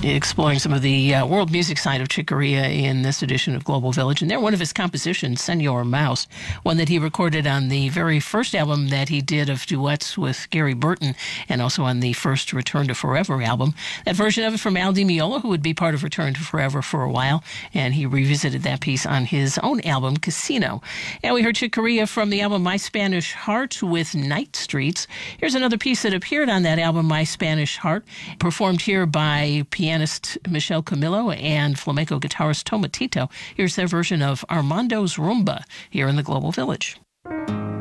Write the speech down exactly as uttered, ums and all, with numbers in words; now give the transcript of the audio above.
exploring some of the uh, world music side of Chick Corea in this edition of Global Village. And they're one of his compositions, Senor Mouse, one that he recorded on the very first album that he did of duets with Gary Burton, and also on the first Return to Forever album. That version of it from Al Di Meola, who would be part of Return to Forever for a while, and he revisited that piece on his own album, Casino. And we heard Chick Corea from the album My Spanish Heart with Night Streets. Here's another piece that appeared on that album, My Spanish Heart, performed here by pianist Michelle Camillo and flamenco guitarist Tomatito. Here's their version of Armando's Rumba here in the Global Village.